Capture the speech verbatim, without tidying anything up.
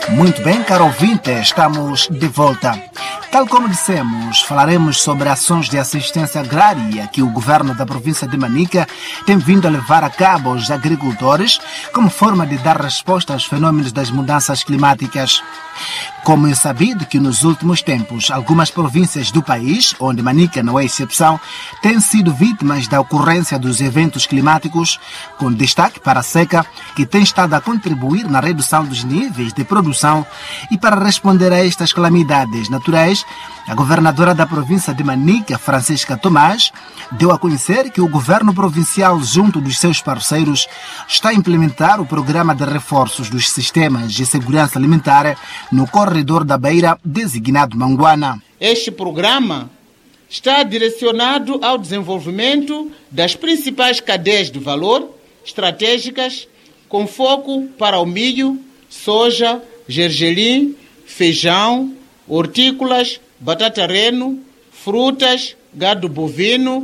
Muito bem, caro ouvinte, estamos de volta. Tal como dissemos, falaremos sobre ações de assistência agrária que o governo da província de Manica tem vindo a levar a cabo aos agricultores como forma de dar resposta aos fenômenos das mudanças climáticas. Como é sabido que nos últimos tempos, algumas províncias do país, onde Manica não é exceção, têm sido vítimas da ocorrência dos eventos climáticos, com destaque para a seca, que tem estado a contribuir na redução dos níveis de produção. E para responder a estas calamidades naturais, a governadora da província de Manica, Francisca Tomás, deu a conhecer que o governo provincial, junto dos seus parceiros, está a implementar o programa de reforços dos sistemas de segurança alimentar no corredor da Beira, designado Manguana. Este programa está direcionado ao desenvolvimento das principais cadeias de valor estratégicas, com foco para o milho, soja, gergelim, feijão, hortícolas, batata reno, frutas, gado bovino,